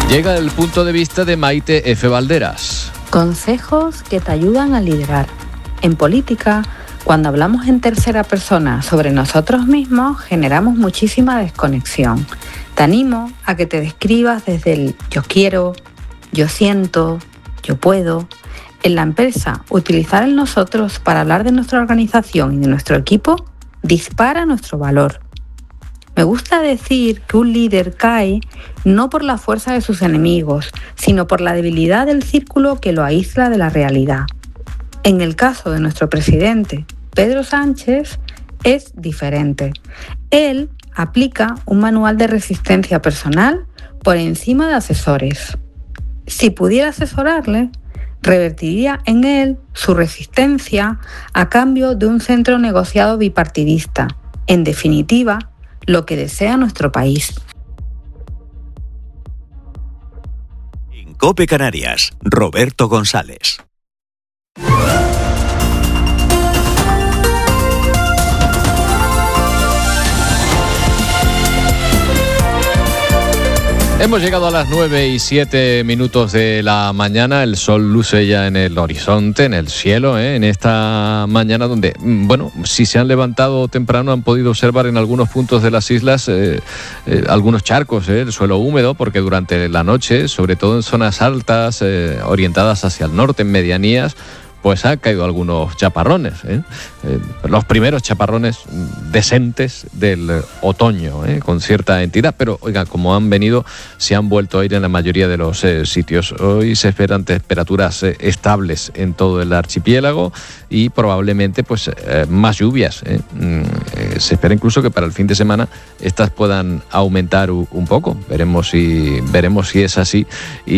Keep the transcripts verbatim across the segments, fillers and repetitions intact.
Llega el punto de vista de Maite F. Valderas. Consejos que te ayudan a liderar. En política, cuando hablamos en tercera persona sobre nosotros mismos, generamos muchísima desconexión. Te animo a que te describas desde el yo quiero, yo siento, yo puedo. En la empresa, utilizar el nosotros para hablar de nuestra organización y de nuestro equipo dispara nuestro valor. Me gusta decir que un líder cae no por la fuerza de sus enemigos, sino por la debilidad del círculo que lo aísla de la realidad. En el caso de nuestro presidente, Pedro Sánchez, es diferente. Él aplica un manual de resistencia personal por encima de asesores. Si pudiera asesorarle, revertiría en él su resistencia a cambio de un centro negociado bipartidista. En definitiva, lo que desea nuestro país. En COPE Canarias, Roberto González. Hemos llegado a las nueve y siete minutos de la mañana. El sol luce ya en el horizonte, en el cielo, ¿eh? En esta mañana donde, bueno, si se han levantado temprano han podido observar en algunos puntos de las islas eh, eh, algunos charcos, ¿eh? El suelo húmedo, porque durante la noche, sobre todo en zonas altas, eh, orientadas hacia el norte, en medianías, pues ha caído algunos chaparrones, ¿eh? Eh, los primeros chaparrones decentes del otoño, ¿eh? Con cierta entidad, pero oiga, como han venido, se han vuelto a ir en la mayoría de los eh, sitios. Hoy se esperan temperaturas eh, estables en todo el archipiélago y probablemente pues eh, más lluvias, ¿eh? Mm, eh, se espera incluso que para el fin de semana estas puedan aumentar u- un poco. Veremos si, veremos si es así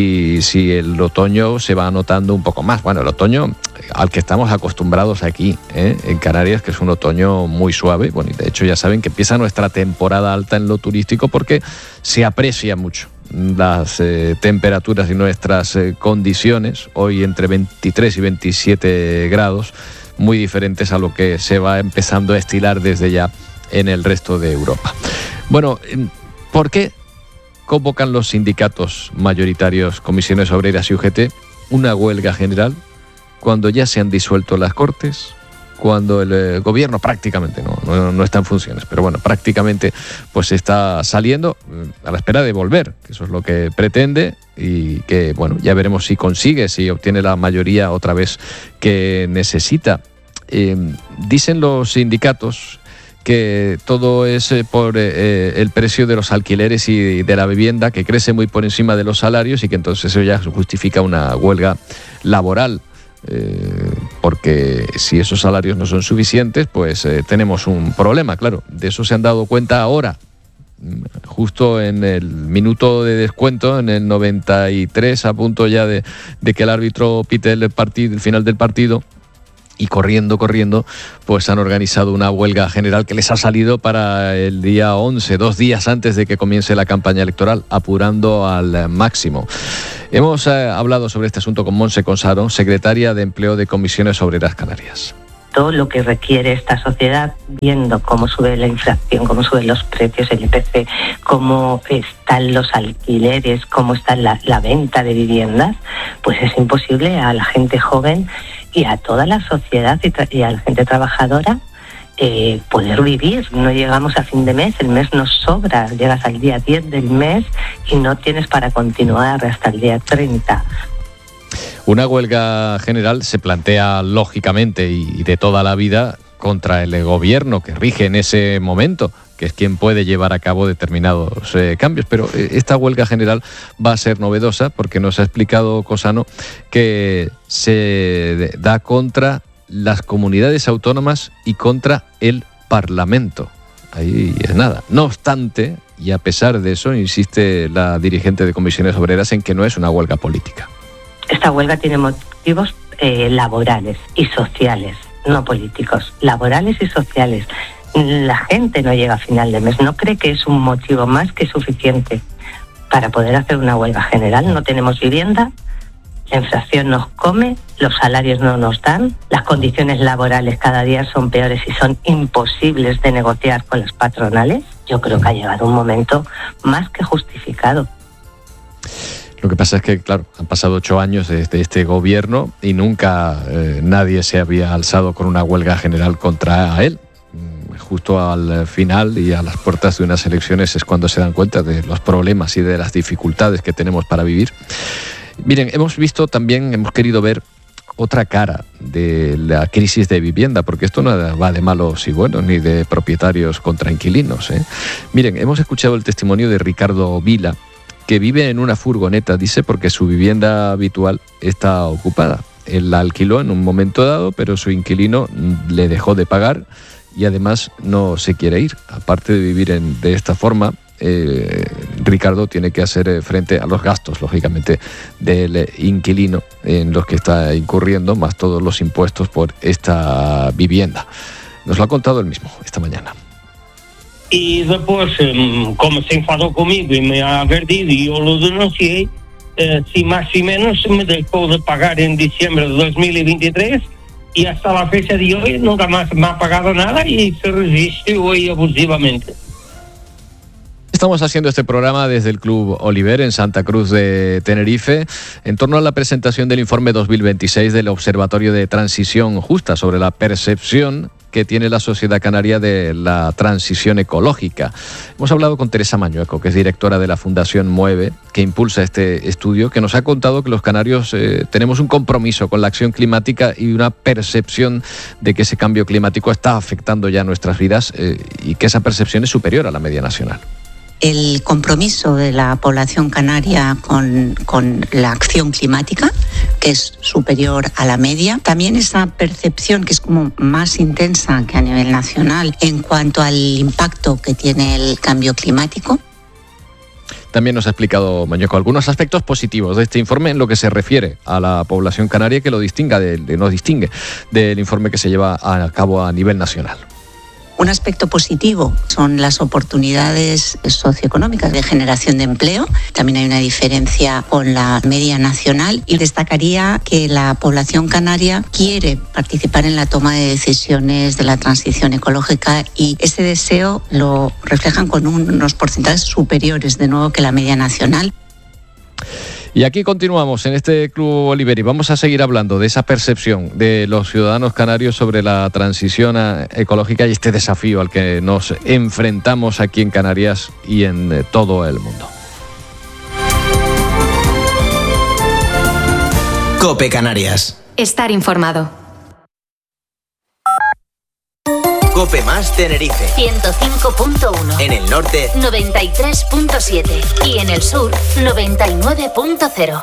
y si el otoño se va notando un poco más. Bueno, el otoño al que estamos acostumbrados aquí, ¿eh? En Canarias, que es un otoño muy suave. Bueno, y de hecho ya saben que empieza nuestra temporada alta en lo turístico porque se aprecia mucho las eh, temperaturas y nuestras eh, condiciones, hoy entre veintitrés y veintisiete grados, muy diferentes a lo que se va empezando a estilar desde ya en el resto de Europa. Bueno, ¿por qué convocan los sindicatos mayoritarios, comisiones obreras y U G T, una huelga general cuando ya se han disuelto las Cortes, cuando el eh, gobierno prácticamente no, no, no está en funciones, pero bueno, prácticamente pues está saliendo a la espera de volver, que eso es lo que pretende y que, bueno, ya veremos si consigue, si obtiene la mayoría otra vez que necesita. Eh, dicen los sindicatos que todo es por eh, el precio de los alquileres y de la vivienda, que crece muy por encima de los salarios y que entonces eso ya justifica una huelga laboral. Eh, porque si esos salarios no son suficientes, pues eh, tenemos un problema, claro. De eso se han dado cuenta ahora, justo en el minuto de descuento, en el noventa y tres, a punto ya de, de que el árbitro pite el partido, el final del partido. Y corriendo, corriendo, pues han organizado una huelga general que les ha salido para el día once, dos días antes de que comience la campaña electoral, apurando al máximo. Hemos eh, hablado sobre este asunto con Montse Consaro, secretaria de Empleo de Comisiones Obreras Canarias. Todo lo que requiere esta sociedad, viendo cómo sube la inflación, cómo suben los precios, el I P C, cómo están los alquileres, cómo está la, la venta de viviendas, pues es imposible a la gente joven y a toda la sociedad y, tra- y a la gente trabajadora eh, poder vivir. No llegamos a fin de mes, el mes nos sobra, llegas al día diez del mes y no tienes para continuar hasta el día treinta. Una huelga general se plantea lógicamente y de toda la vida contra el gobierno que rige en ese momento, que es quien puede llevar a cabo determinados eh, cambios. Pero eh, esta huelga general va a ser novedosa porque nos ha explicado Consaro que se da contra las comunidades autónomas y contra el Parlamento. Ahí es nada. No obstante, y a pesar de eso, insiste la dirigente de Comisiones Obreras en que no es una huelga política. Esta huelga tiene motivos eh, laborales y sociales, no políticos, laborales y sociales. La gente no llega a final de mes, no cree que es un motivo más que suficiente para poder hacer una huelga general. No tenemos vivienda, la inflación nos come, los salarios no nos dan, las condiciones laborales cada día son peores y son imposibles de negociar con las patronales. Yo creo que ha llegado un momento más que justificado. Lo que pasa es que, claro, han pasado ocho años desde este gobierno y nunca eh, nadie se había alzado con una huelga general contra él. Justo al final y a las puertas de unas elecciones es cuando se dan cuenta de los problemas y de las dificultades que tenemos para vivir. Miren, hemos visto también, hemos querido ver otra cara de la crisis de vivienda, porque esto no va de malos y buenos, ni de propietarios contra inquilinos, ¿eh? Miren, hemos escuchado el testimonio de Ricardo Vila, que vive en una furgoneta, dice, porque su vivienda habitual está ocupada. Él la alquiló en un momento dado, pero su inquilino le dejó de pagar y además no se quiere ir. Aparte de vivir en, de esta forma, eh, Ricardo tiene que hacer frente a los gastos, lógicamente, del inquilino en los que está incurriendo, más todos los impuestos por esta vivienda. Nos lo ha contado él mismo esta mañana. Y después, como se enfadó conmigo y me ha agredido y yo lo denuncié, eh, si más y menos me dejó de pagar en diciembre de dos mil veintitrés y hasta la fecha de hoy nunca más me ha pagado nada y se resiste hoy abusivamente. Estamos haciendo este programa desde el Club Oliver en Santa Cruz de Tenerife en torno a la presentación del informe dos mil veintiséis del Observatorio de Transición Justa sobre la percepción que tiene la sociedad canaria de la transición ecológica. Hemos hablado con Teresa Mañueco, que es directora de la Fundación Mueve, que impulsa este estudio, que nos ha contado que los canarios eh, tenemos un compromiso con la acción climática y una percepción de que ese cambio climático está afectando ya nuestras vidas eh, y que esa percepción es superior a la media nacional. El compromiso de la población canaria con, con la acción climática, que es superior a la media. También esa percepción que es como más intensa que a nivel nacional en cuanto al impacto que tiene el cambio climático. También nos ha explicado Mañueco algunos aspectos positivos de este informe en lo que se refiere a la población canaria, que lo distinga de, de, nos distingue del informe que se lleva a cabo a nivel nacional. Un aspecto positivo son las oportunidades socioeconómicas de generación de empleo. También hay una diferencia con la media nacional y destacaría que la población canaria quiere participar en la toma de decisiones de la transición ecológica y ese deseo lo reflejan con unos porcentajes superiores de nuevo que la media nacional. Y aquí continuamos en este Club Oliver y vamos a seguir hablando de esa percepción de los ciudadanos canarios sobre la transición ecológica y este desafío al que nos enfrentamos aquí en Canarias y en todo el mundo. COPE Canarias. Estar informado. COPE más Tenerife. ciento cinco punto uno. En el norte, noventa y tres punto siete. Y en el sur, noventa y nueve punto cero.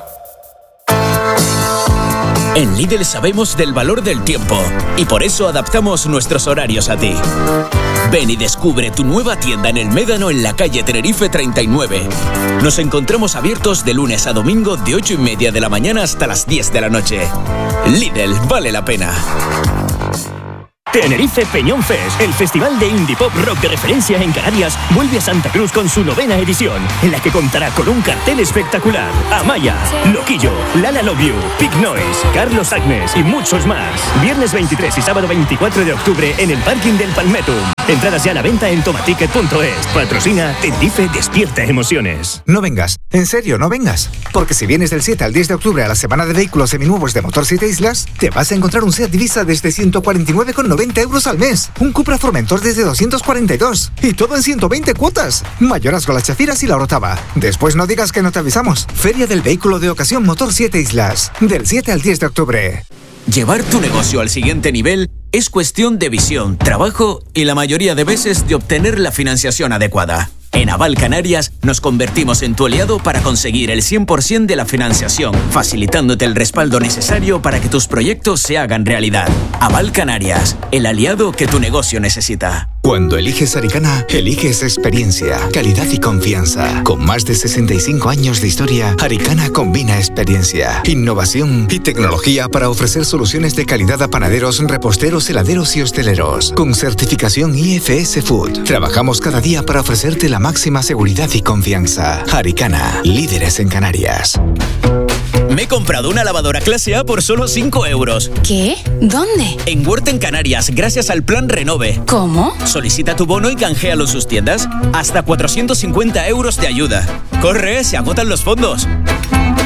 En Lidl sabemos del valor del tiempo y por eso adaptamos nuestros horarios a ti. Ven y descubre tu nueva tienda en el Médano en la calle Tenerife treinta y nueve. Nos encontramos abiertos de lunes a domingo de ocho y media de la mañana hasta las diez de la noche. Lidl, vale la pena. Tenerife Peñón Fest, el festival de indie pop rock de referencia en Canarias, vuelve a Santa Cruz con su novena edición, en la que contará con un cartel espectacular. Amaya, Loquillo, Lala Love You, Big Noise, Carlos Agnes y muchos más. Viernes veintitrés y sábado veinticuatro de octubre en el parking del Palmetum. Entradas ya a la venta en tomaticket punto es. Patrocina Tenerife Despierta Emociones. No vengas, en serio, no vengas. Porque si vienes del siete al diez de octubre a la semana de vehículos seminuevos de Motor siete Islas, te vas a encontrar un Seat Divisa desde ciento cuarenta y nueve con noventa euros al mes, un Cupra Formentor desde doscientos cuarenta y dos y todo en ciento veinte cuotas. Mayorazgo, Las Chafiras y La Orotava. Después no digas que no te avisamos. Feria del Vehículo de Ocasión Motor siete Islas, del siete al diez de octubre. Llevar tu negocio al siguiente nivel es cuestión de visión, trabajo y la mayoría de veces de obtener la financiación adecuada. En Aval Canarias nos convertimos en tu aliado para conseguir el cien por ciento de la financiación, facilitándote el respaldo necesario para que tus proyectos se hagan realidad. Aval Canarias, el aliado que tu negocio necesita. Cuando eliges Aricana, eliges experiencia, calidad y confianza. Con más de sesenta y cinco años de historia, Aricana combina experiencia, innovación y tecnología para ofrecer soluciones de calidad a panaderos, reposteros, heladeros y hosteleros. Con certificación I F S Food, trabajamos cada día para ofrecerte la máxima seguridad y confianza. Aricana, líderes en Canarias. Me he comprado una lavadora clase A por solo cinco euros. ¿Qué? ¿Dónde? En Huerta Canarias, gracias al plan Renove. ¿Cómo? Solicita tu bono y canjealo en sus tiendas. Hasta cuatrocientos cincuenta euros de ayuda. ¡Corre! ¡Se agotan los fondos!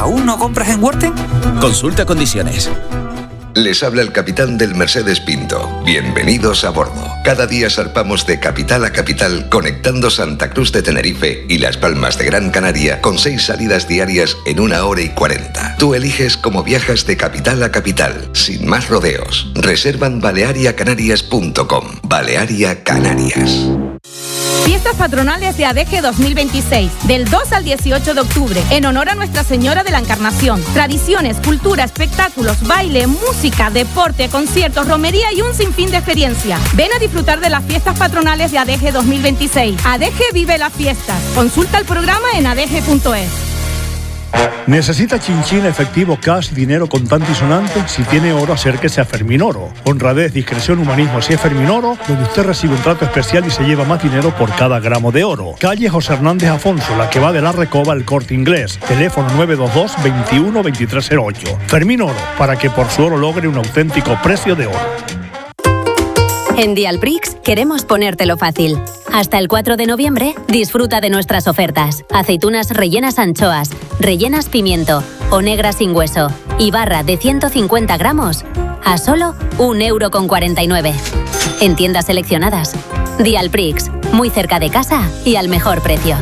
¿Aún no compras en Worten? Consulta condiciones. Les habla el capitán del Mercedes Pinto. Bienvenidos a bordo. Cada día zarpamos de capital a capital, conectando Santa Cruz de Tenerife y Las Palmas de Gran Canaria con seis salidas diarias en una hora y cuarenta. Tú eliges cómo viajas de capital a capital, sin más rodeos. Reserva en balearia canarias punto com. Balearia Canarias. Fiestas patronales de A D G dos mil veintiséis, del dos al dieciocho de octubre, en honor a Nuestra Señora de la Encarnación. Tradiciones, cultura, espectáculos, baile, música, deporte, conciertos, romería y un sinfín de experiencia. Ven a disfrutar de las fiestas patronales de A D G dos mil veintiséis. A D G vive las fiestas. Consulta el programa en a d g punto es. ¿Necesita chinchín, efectivo, cash, dinero contante y sonante? Si tiene oro, acérquese a Fermín Oro. Honradez, discreción, humanismo, si es Fermín Oro, donde usted recibe un trato especial y se lleva más dinero por cada gramo de oro. Calle José Hernández Afonso, la que va de la Recoba al Corte Inglés. Teléfono nueve dos dos, veintiuno, veintitrés cero ocho. Fermín Oro, para que por su oro logre un auténtico precio de oro. En Dialprix queremos ponértelo fácil. Hasta el cuatro de noviembre, disfruta de nuestras ofertas. Aceitunas rellenas anchoas, rellenas pimiento o negras sin hueso y barra de ciento cincuenta gramos a solo un euro con cuarenta y nueve. En tiendas seleccionadas. Dialprix, muy cerca de casa y al mejor precio.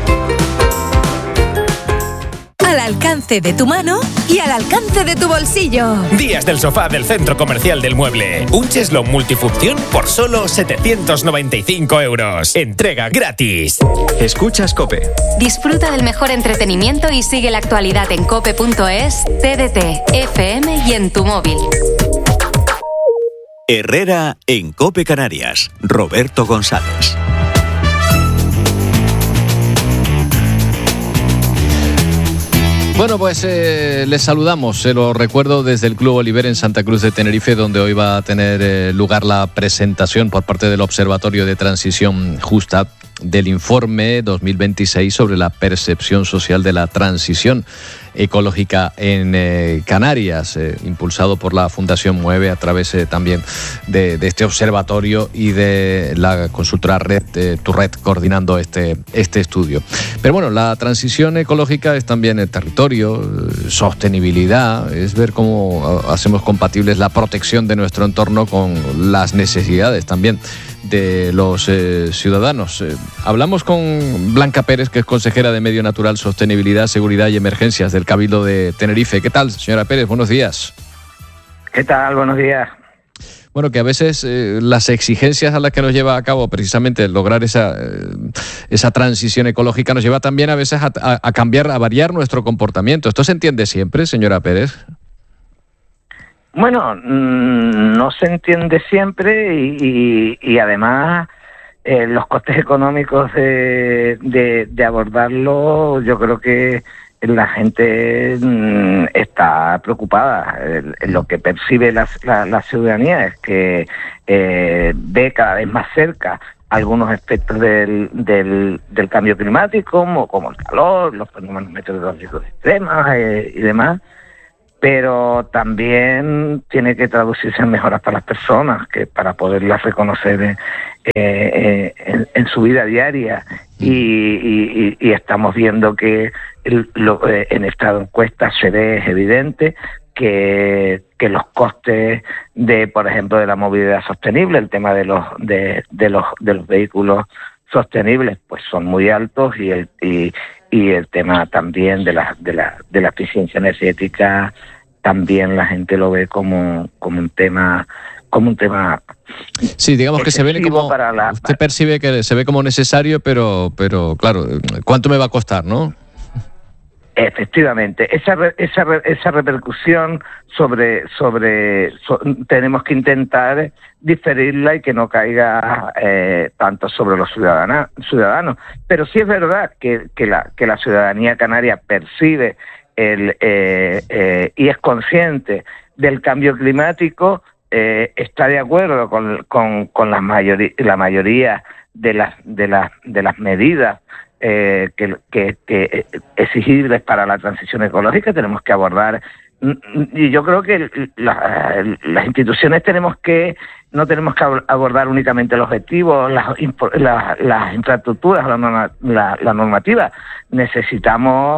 Al alcance de tu mano y al alcance de tu bolsillo. Días del sofá del Centro Comercial del Mueble. Un cheslón multifunción por solo setecientos noventa y cinco euros. Entrega gratis. Escuchas COPE. Disfruta del mejor entretenimiento y sigue la actualidad en cope punto es, T D T, F M y en tu móvil. Herrera en COPE Canarias. Roberto González. Bueno, pues eh, les saludamos, se lo recuerdo desde el Club Oliver en Santa Cruz de Tenerife, donde hoy va a tener eh, lugar la presentación por parte del Observatorio de Transición Justa del informe dos mil veintiséis sobre la percepción social de la transición ecológica en eh, Canarias, eh, impulsado por la Fundación Mueve a través eh, también de, de este observatorio y de la consultora Red eh, Turret coordinando este, este estudio. Pero bueno, la transición ecológica es también el territorio, eh, sostenibilidad, es ver cómo hacemos compatibles la protección de nuestro entorno con las necesidades también de los eh, ciudadanos. Eh, hablamos con Blanca Pérez, que es consejera de Medio Natural, Sostenibilidad, Seguridad y Emergencias del Cabildo de Tenerife. ¿Qué tal, señora Pérez? Buenos días. ¿Qué tal? Buenos días. Bueno, que a veces eh, las exigencias a las que nos lleva a cabo precisamente lograr esa, eh, esa transición ecológica nos lleva también a veces a, a, a cambiar, a variar nuestro comportamiento. ¿Esto se entiende siempre, señora Pérez? Bueno, no se entiende siempre y, y, y además eh, los costes económicos de, de, de abordarlo, yo creo que la gente mm, está preocupada. Lo que percibe la, la, la ciudadanía es que eh, ve cada vez más cerca algunos aspectos del, del, del cambio climático, como, como el calor, los fenómenos meteorológicos extremos eh, y demás. Pero también tiene que traducirse en mejoras para las personas, que para poderlas reconocer eh, eh, en, en su vida diaria. Y, y, y estamos viendo que el, lo, eh, en esta encuesta se ve, es evidente, que, que los costes de, por ejemplo, de la movilidad sostenible, el tema de los de, de los de los vehículos sostenibles, pues son muy altos, y el y, y el tema también de la de la de la eficiencia energética también la gente lo ve como como un tema como un tema sí, digamos que se ve como para la, usted percibe que se ve como necesario, pero pero claro, ¿cuánto me va a costar, no? Efectivamente, esa esa esa repercusión sobre sobre so, tenemos que intentar diferirla y que no caiga eh, tanto sobre los ciudadanos ciudadanos. Pero sí es verdad que que la que la ciudadanía canaria percibe el eh, eh, y es consciente del cambio climático, eh, está de acuerdo con con con la mayoría la mayoría de las de las de las medidas Eh, que, que, que exigibles para la transición ecológica. Tenemos que abordar, y yo creo que la, las instituciones tenemos que no tenemos que abordar únicamente el objetivo, las, las, las infraestructuras, la, la, la normativa. Necesitamos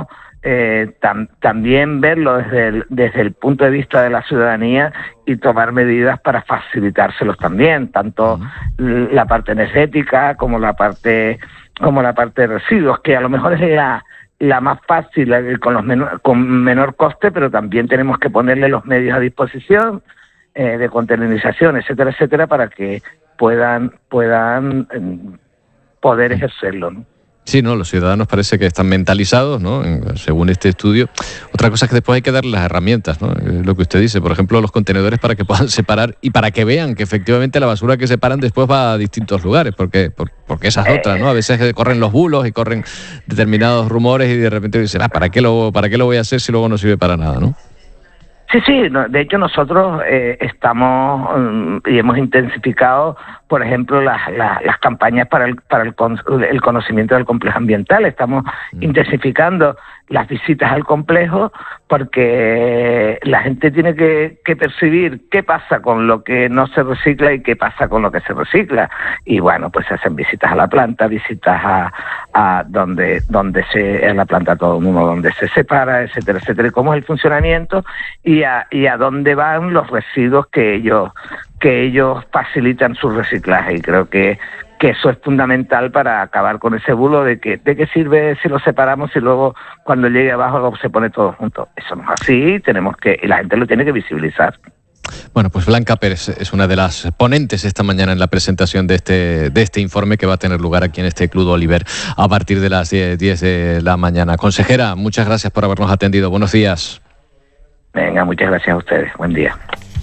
eh, tam, también verlo desde el, desde el punto de vista de la ciudadanía y tomar medidas para facilitárselos también, tanto uh-huh. la parte energética como la parte como la parte de residuos, que a lo mejor es la, la más fácil, con los menor, con menor coste, pero también tenemos que ponerle los medios a disposición eh, de containerización, etcétera, etcétera, para que puedan puedan eh, poder ejercerlo, ¿no? Sí, no, los ciudadanos parece que están mentalizados, ¿no? Según este estudio. Otra cosa es que después hay que darles las herramientas, ¿no? Lo que usted dice, por ejemplo, los contenedores para que puedan separar y para que vean que efectivamente la basura que separan después va a distintos lugares, porque porque esa es otra, ¿no? A veces corren los bulos y corren determinados rumores y de repente dicen, ah, ¿para qué lo, para qué lo voy a hacer si luego no sirve para nada, ¿no? Sí, sí, de hecho nosotros eh, estamos um, y hemos intensificado, por ejemplo, las, las, las campañas para el, para el, con, el conocimiento del complejo ambiental. Estamos mm. intensificando las visitas al complejo porque la gente tiene que, que percibir qué pasa con lo que no se recicla y qué pasa con lo que se recicla. Y bueno, pues se hacen visitas a la planta, visitas a, a donde donde se en la planta todo el mundo, donde se separa, etcétera, etcétera, y cómo es el funcionamiento y a, y a dónde van los residuos que ellos que ellos facilitan su reciclaje. Y creo que que eso es fundamental para acabar con ese bulo de que de qué sirve si lo separamos y luego cuando llegue abajo se pone todo junto. Eso no es así, tenemos que y la gente lo tiene que visibilizar. Bueno, pues Blanca Pérez es una de las ponentes esta mañana en la presentación de este de este informe que va a tener lugar aquí en este Club Oliver a partir de las diez de la mañana. Consejera, muchas gracias por habernos atendido. Buenos días. Venga, muchas gracias a ustedes. Buen día.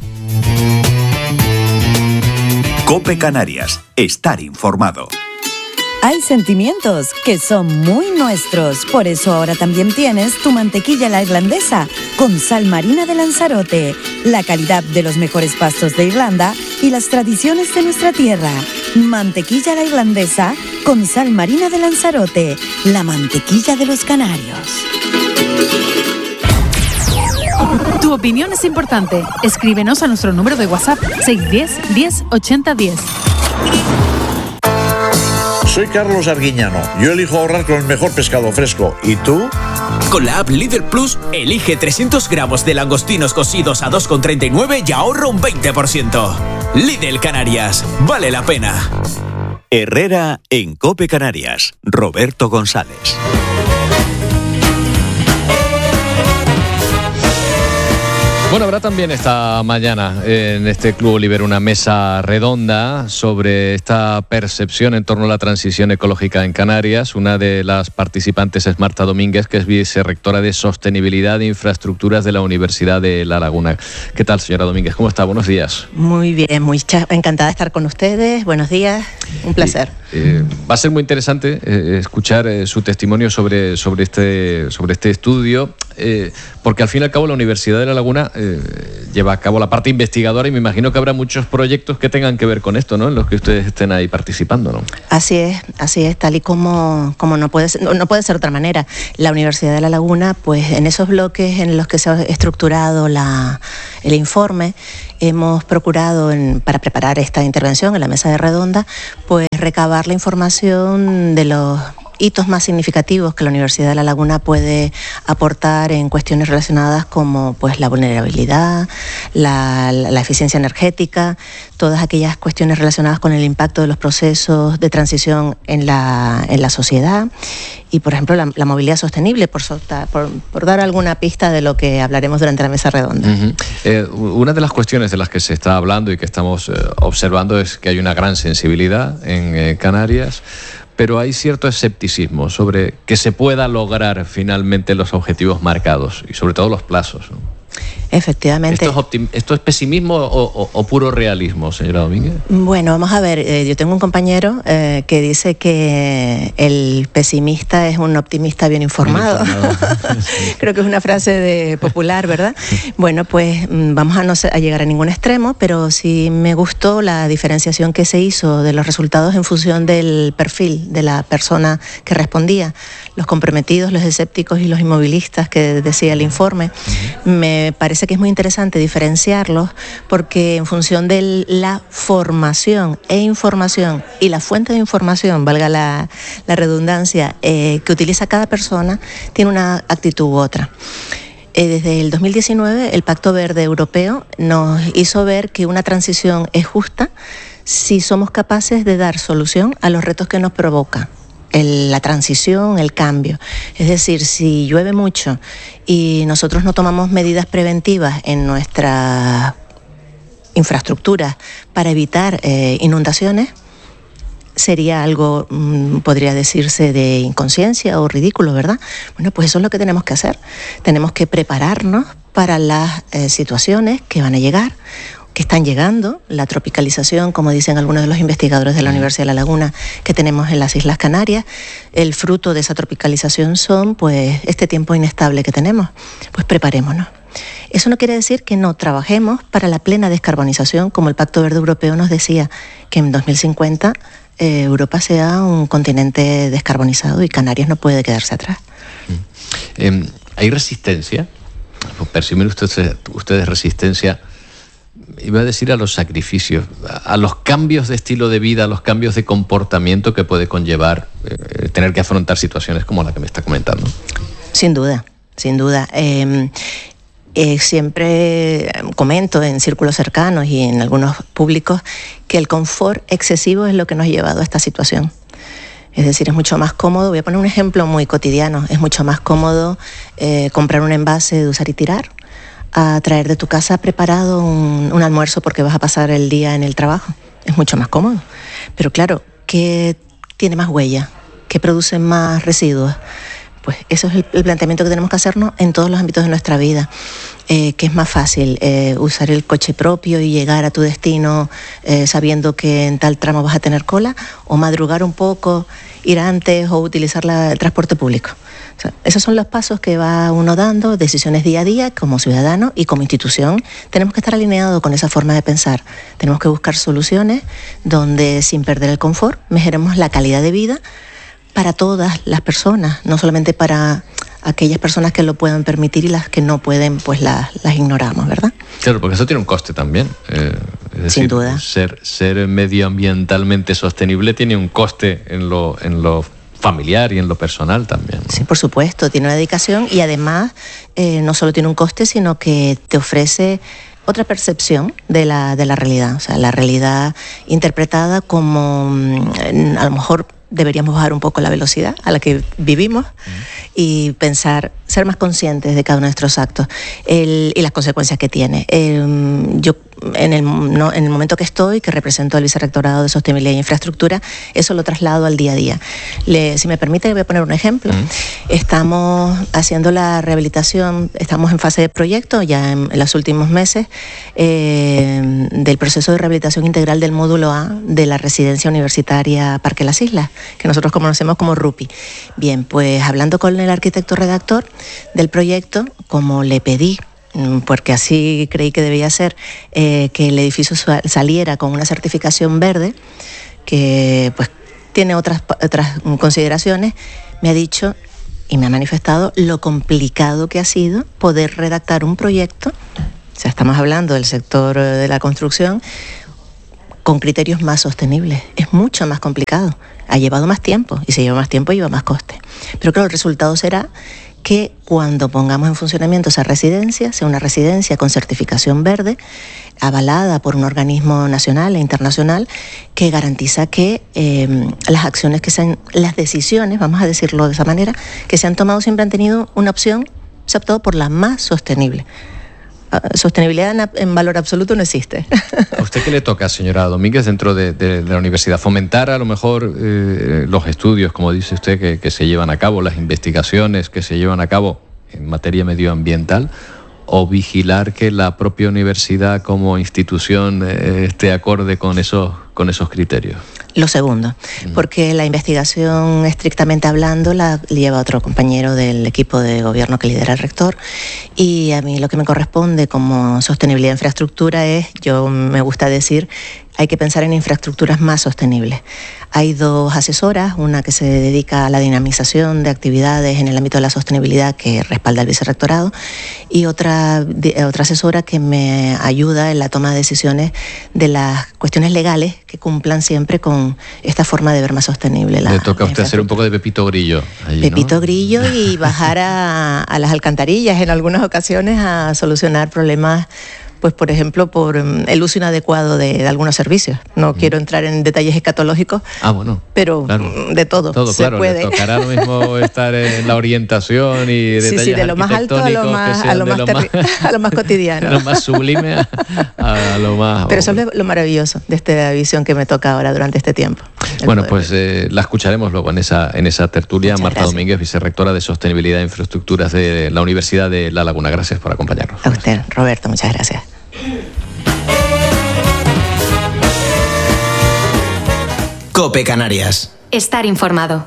COPE Canarias. Estar informado. Hay sentimientos que son muy nuestros, por eso ahora también tienes tu mantequilla la irlandesa con sal marina de Lanzarote, la calidad de los mejores pastos de Irlanda y las tradiciones de nuestra tierra. Mantequilla la irlandesa con sal marina de Lanzarote, la mantequilla de los canarios. Tu opinión es importante. Escríbenos a nuestro número de WhatsApp seis uno cero, diez, ochenta, diez. Soy Carlos Arguiñano. Yo elijo ahorrar con el mejor pescado fresco. ¿Y tú? Con la app Líder Plus, elige trescientos gramos de langostinos cocidos a dos con treinta y nueve y ahorra un veinte por ciento. Lidl Canarias. Vale la pena. Herrera en COPE Canarias. Roberto González. Bueno, habrá también esta mañana en este Club Oliver una mesa redonda sobre esta percepción en torno a la transición ecológica en Canarias. Una de las participantes es Marta Domínguez, que es vicerrectora de Sostenibilidad e Infraestructuras de la Universidad de La Laguna. ¿Qué tal, señora Domínguez? ¿Cómo está? Buenos días. Muy bien, muy cha- encantada de estar con ustedes. Buenos días, un placer. Y, eh, va a ser muy interesante eh, escuchar eh, su testimonio sobre, sobre, este, sobre este estudio, eh, porque al fin y al cabo la Universidad de La Laguna eh, lleva a cabo la parte investigadora y me imagino que habrá muchos proyectos que tengan que ver con esto, ¿no? En los que ustedes estén ahí participando, ¿no? Así es, así es, tal y como, como no puede ser, no, no puede ser de otra manera. La Universidad de La Laguna, pues en esos bloques en los que se ha estructurado la, el informe, hemos procurado, en, para preparar esta intervención en la mesa de redonda, pues recabar la información de los hitos más significativos que la Universidad de La Laguna puede aportar en cuestiones relacionadas como pues la vulnerabilidad, la, la, la eficiencia energética, todas aquellas cuestiones relacionadas con el impacto de los procesos de transición en la, en la sociedad y, por ejemplo, la, la movilidad sostenible, por, por, por dar alguna pista de lo que hablaremos durante la mesa redonda. Uh-huh. Eh, una de las cuestiones de las que se está hablando y que estamos eh, observando es que hay una gran sensibilidad en eh, Canarias, pero hay cierto escepticismo sobre que se pueda lograr finalmente los objetivos marcados y sobre todo los plazos, ¿no? Efectivamente. ¿Esto es, optim- ¿Esto es pesimismo o, o, o puro realismo, señora Domínguez? Bueno, vamos a ver, eh, yo tengo un compañero eh, que dice que el pesimista es un optimista bien informado. Bien informado. Sí. Creo que es una frase de popular, ¿verdad? Bueno, pues vamos a no a llegar a ningún extremo, pero sí me gustó la diferenciación que se hizo de los resultados en función del perfil de la persona que respondía. Los comprometidos, los escépticos y los inmovilistas que decía el informe. Uh-huh. Me parece parece que es muy interesante diferenciarlos porque en función de la formación e información y la fuente de información, valga la, la redundancia, eh, que utiliza cada persona, tiene una actitud u otra. Eh, desde el dos mil diecinueve el Pacto Verde Europeo nos hizo ver que una transición es justa si somos capaces de dar solución a los retos que nos provoca el, la transición, el cambio. Es decir, si llueve mucho y nosotros no tomamos medidas preventivas en nuestra infraestructura para evitar eh, inundaciones, sería algo, mmm, podría decirse, de inconsciencia o ridículo, ¿verdad? Bueno, pues eso es lo que tenemos que hacer. Tenemos que prepararnos para las eh, situaciones que van a llegar, que están llegando, la tropicalización, como dicen algunos de los investigadores de la Universidad de La Laguna, que tenemos en las Islas Canarias. El fruto de esa tropicalización son, pues, este tiempo inestable que tenemos. Pues preparémonos. Eso no quiere decir que no trabajemos para la plena descarbonización, como el Pacto Verde Europeo nos decía, que en dos mil cincuenta eh, Europa sea un continente descarbonizado y Canarias no puede quedarse atrás. Eh, ¿Hay resistencia? ¿Perciben ustedes, ustedes resistencia? Iba a decir a los sacrificios, a los cambios de estilo de vida, a los cambios de comportamiento que puede conllevar eh, tener que afrontar situaciones como la que me está comentando. Sin duda, sin duda. Eh, eh, siempre comento en círculos cercanos y en algunos públicos que el confort excesivo es lo que nos ha llevado a esta situación. Es decir, es mucho más cómodo, voy a poner un ejemplo muy cotidiano, es mucho más cómodo eh, comprar un envase de usar y tirar, a traer de tu casa preparado un, un almuerzo porque vas a pasar el día en el trabajo. Es mucho más cómodo. Pero claro, ¿qué tiene más huella? ¿Qué produce más residuos? Pues eso es el, el planteamiento que tenemos que hacernos en todos los ámbitos de nuestra vida. Eh, ¿Qué es más fácil? Eh, ¿Usar el coche propio y llegar a tu destino eh, sabiendo que en tal tramo vas a tener cola? ¿O madrugar un poco, ir antes o utilizar la, el transporte público? O sea, esos son los pasos que va uno dando, decisiones día a día como ciudadano y como institución. Tenemos que estar alineados con esa forma de pensar. Tenemos que buscar soluciones donde, sin perder el confort, mejoremos la calidad de vida para todas las personas, no solamente para aquellas personas que lo puedan permitir y las que no pueden, pues las, las ignoramos, ¿verdad? Claro, porque eso tiene un coste también. Eh, es decir, sin duda. Ser, ser medioambientalmente sostenible tiene un coste en lo, en lo familiar y en lo personal también, ¿no? Sí, por supuesto, tiene una dedicación y además eh, no solo tiene un coste, sino que te ofrece otra percepción de la, de la realidad. O sea, la realidad interpretada como mm, a lo mejor deberíamos bajar un poco la velocidad a la que vivimos y pensar, ser más conscientes de cada uno de nuestros actos el, y las consecuencias que tiene. El, yo, en el, no, en el momento que estoy, que represento el Vicerrectorado de Sostenibilidad e Infraestructura, eso lo traslado al día a día. Le, si me permite, voy a poner un ejemplo. Uh-huh. Estamos haciendo la rehabilitación, estamos en fase de proyecto, ya en, en los últimos meses, eh, del proceso de rehabilitación integral del módulo A de la Residencia Universitaria Parque Las Islas, que nosotros conocemos como RUPI. Bien, pues hablando con el arquitecto redactor del proyecto, como le pedí, porque así creí que debía ser, eh, que el edificio saliera con una certificación verde, que pues tiene otras, otras consideraciones, me ha dicho y me ha manifestado lo complicado que ha sido poder redactar un proyecto, o sea, estamos hablando del sector de la construcción, con criterios más sostenibles. Es mucho más complicado. Ha llevado más tiempo, y si lleva más tiempo, lleva más coste. Pero claro, el resultado será que cuando pongamos en funcionamiento esa residencia, sea una residencia con certificación verde, avalada por un organismo nacional e internacional, que garantiza que eh, las acciones que sean, las decisiones, vamos a decirlo de esa manera, que se han tomado siempre han tenido una opción, se ha optado por la más sostenible. Sostenibilidad en, en valor absoluto no existe. ¿A usted qué le toca, señora Domínguez, dentro de, de, de la universidad? ¿Fomentar a lo mejor eh, los estudios, como dice usted, que, que se llevan a cabo, las investigaciones que se llevan a cabo en materia medioambiental, o vigilar que la propia universidad como institución eh, esté acorde con esos, con esos criterios? Lo segundo, porque la investigación, estrictamente hablando, la lleva otro compañero del equipo de gobierno que lidera el rector, y a mí lo que me corresponde como sostenibilidad de infraestructura es, yo me gusta decir, hay que pensar en infraestructuras más sostenibles. Hay dos asesoras, una que se dedica a la dinamización de actividades en el ámbito de la sostenibilidad que respalda el vicerrectorado y otra, otra asesora que me ayuda en la toma de decisiones de las cuestiones legales que cumplan siempre con esta forma de ver más sostenible. La, Le toca a usted hacer un poco de Pepito Grillo. Allí, Pepito ¿no? Grillo y bajar a, a las alcantarillas en algunas ocasiones a solucionar problemas, pues por ejemplo, por el uso inadecuado de, de algunos servicios. No mm. quiero entrar en detalles escatológicos, ah, bueno, pero claro. de todo, todo se claro, puede. Le tocará lo mismo estar en la orientación y detalles sí, sí, de lo más alto a lo más, a lo más, terri- más, a lo más cotidiano. De lo más sublime a, a lo más... Pero eso es lo maravilloso de esta visión que me toca ahora durante este tiempo. Bueno, pues eh, la escucharemos luego en esa, en esa tertulia. Muchas Marta gracias. Domínguez, vicerrectora de Sostenibilidad e Infraestructuras de la Universidad de La Laguna. Gracias por acompañarnos. A usted, Roberto, muchas gracias. COPE Canarias. Estar informado.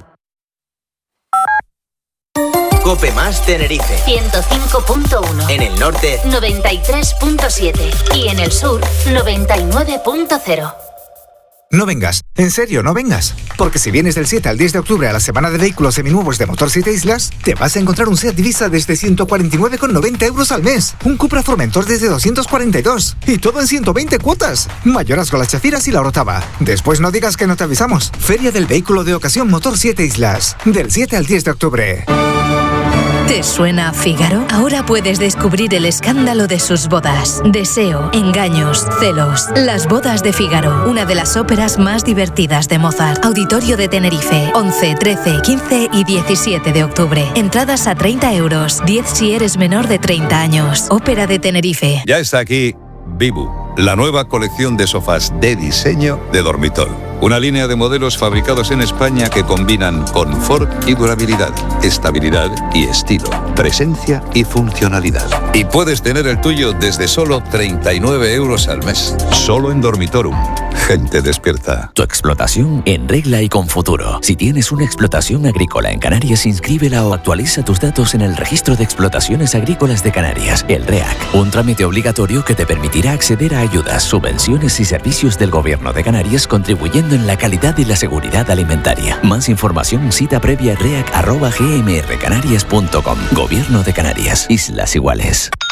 COPE más Tenerife. ciento cinco punto uno. En el norte, noventa y tres punto siete. Y en el sur, noventa y nueve punto cero. No vengas, en serio, no vengas. Porque si vienes del siete al diez de octubre a la semana de vehículos seminuevos de Motor siete Islas, te vas a encontrar un SEAT Divisa desde ciento cuarenta y nueve con noventa euros al mes, un Cupra Formentor desde doscientos cuarenta y dos y todo en ciento veinte cuotas. Mayorazgo, Las Chafiras y La Orotava. Después no digas que no te avisamos. Feria del Vehículo de Ocasión Motor siete Islas, del siete al diez de octubre. ¿Te suena Fígaro? Ahora puedes descubrir el escándalo de sus bodas. Deseo, engaños, celos. Las bodas de Fígaro, una de las óperas más divertidas de Mozart. Auditorio de Tenerife, once, trece, quince y diecisiete de octubre. Entradas a treinta euros, diez si eres menor de treinta años. Ópera de Tenerife. Ya está aquí Vivu, la nueva colección de sofás de diseño de Dormitol. Una línea de modelos fabricados en España que combinan confort y durabilidad, estabilidad y estilo, presencia y funcionalidad. Y puedes tener el tuyo desde solo treinta y nueve euros al mes. Solo en Dormitorum. Gente despierta. Tu explotación en regla y con futuro. Si tienes una explotación agrícola en Canarias, inscríbela o actualiza tus datos en el Registro de Explotaciones Agrícolas de Canarias, el REAC. Un trámite obligatorio que te permitirá acceder a ayudas, subvenciones y servicios del Gobierno de Canarias, contribuyendo en la calidad y la seguridad alimentaria. Más información, cita previa reac arroba g m r canarias punto com. Gobierno de Canarias. Islas Iguales.